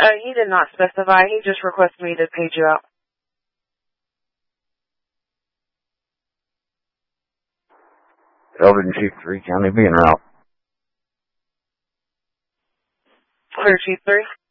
He did not specify. He just requested me to page you out. Eldridge Chief 3, County being route. Clear Chief 3.